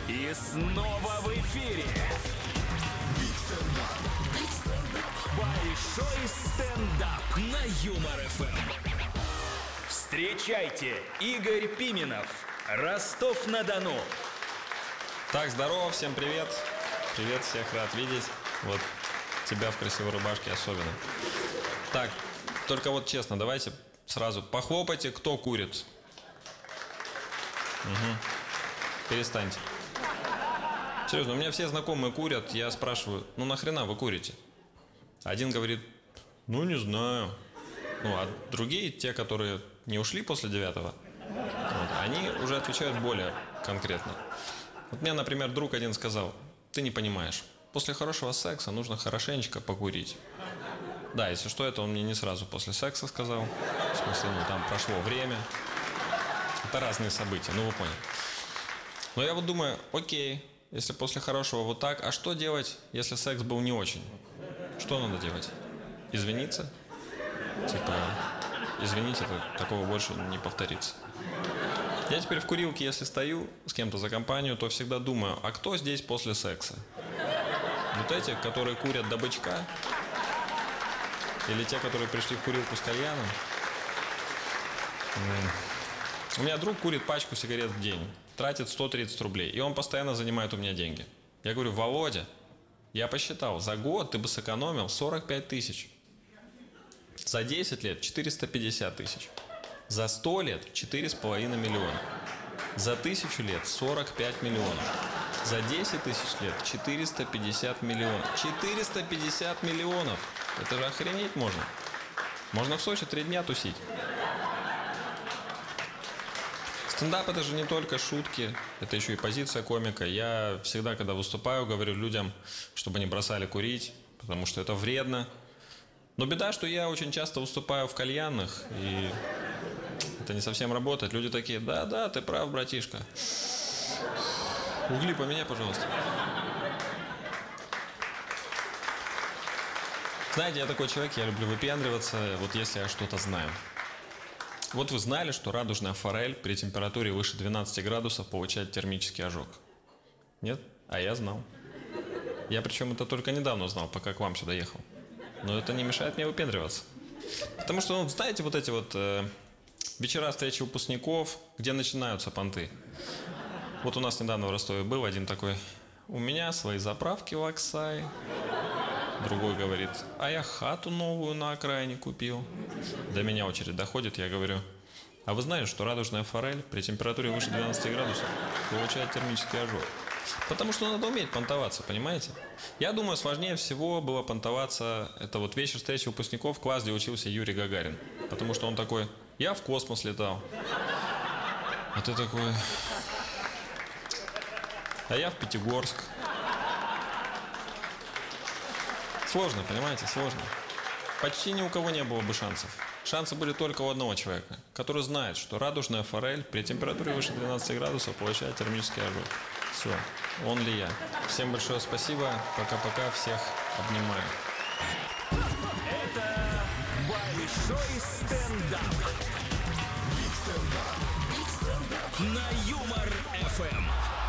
И снова в эфире большой стендап на Юмор ФМ. Встречайте, Игорь Пименов, Ростов-на-Дону. Так, здорово, всем привет. Привет, всех рад видеть. Вот тебя в красивой рубашке особенно. Так, только вот честно, давайте сразу похлопайте, кто курит. Угу. Перестаньте. Серьезно, у меня все знакомые курят. Я спрашиваю, ну нахрена вы курите? Один говорит, ну не знаю. Ну а другие, те, которые не ушли после 9-го, вот, они уже отвечают более конкретно. Вот мне, например, друг один сказал, ты не понимаешь, после хорошего секса нужно хорошенечко покурить. Да, если что, это он мне не сразу после секса сказал. В смысле, ну там прошло время. Это разные события, ну вы поняли. Но я вот думаю, окей, если после хорошего вот так, а что делать, если секс был не очень? Что надо делать? Извиниться? Типа, извините, такого больше не повторится. Я теперь в курилке, если стою с кем-то за компанию, то всегда думаю, а кто здесь после секса? Вот эти, которые курят до бычка? Или те, которые пришли в курилку с кальяном? У меня друг курит пачку сигарет в день, тратит 130 рублей, и он постоянно занимает у меня деньги. Я говорю, Володя, я посчитал, за год ты бы сэкономил 45 тысяч. За 10 лет 450 тысяч. За 100 лет 4,5 миллиона. За 1000 лет 45 миллионов. За 10 тысяч лет 450 миллионов. 450 миллионов! Это же охренеть можно. Можно в Сочи 3 дня тусить. Стендап — это же не только шутки, это еще и позиция комика. Я всегда, когда выступаю, говорю людям, чтобы они бросали курить, потому что это вредно. Но беда, что я очень часто выступаю в кальянных, и это не совсем работает. Люди такие, да, ты прав, братишка. Угли поменяй, пожалуйста. Знаете, я такой человек, я люблю выпендриваться, вот если я что-то знаю. Вот вы знали, что радужная форель при температуре выше 12 градусов получает термический ожог? Нет? А я знал. Я причем это только недавно узнал, пока к вам сюда ехал. Но это не мешает мне выпендриваться. Потому что, ну, знаете, вот эти вот вечера встречи выпускников, где начинаются понты. Вот у нас недавно в Ростове был один такой, у меня свои заправки в Оксае. Другой говорит, а я хату новую на окраине купил. До меня очередь доходит, я говорю, а вы знали, что радужная форель при температуре выше 12 градусов получает термический ожог? Потому что надо уметь понтоваться, понимаете? Я думаю, сложнее всего было понтоваться, это вот вечер встречи выпускников, класс, где учился Юрий Гагарин. Потому что он такой, я в космос летал. А ты такой, а я в Пятигорск. Сложно, понимаете, сложно. Почти ни у кого не было бы шансов. Шансы были только у одного человека, который знает, что радужная форель при температуре выше 12 градусов получает термический ожог. Все, он ли я. Всем большое спасибо, пока-пока, всех обнимаю. Это большой стендап на Юмор ФМ.